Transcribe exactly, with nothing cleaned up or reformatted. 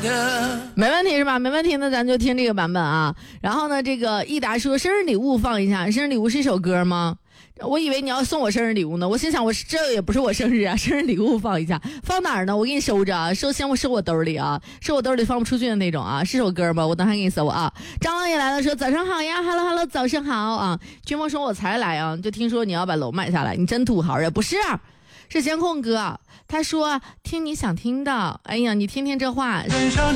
没问题是吧？没问题，那咱就听这个版本啊。然后呢，这个益达说生日礼物放一下，生日礼物是一首歌吗？我以为你要送我生日礼物呢，我心想我这也不是我生日啊，生日礼物放一下，放哪儿呢？我给你收着啊，收先我收我兜里啊，收我兜里放不出去的那种啊，是首歌吗？我等下给你搜啊。张浪也来了，说早上好呀 ，hello hello， 早上好啊。君峰说我才来啊，就听说你要把楼买下来，你真土豪啊，不是？是监控哥，他说听你想听的，哎呀，你听听这话。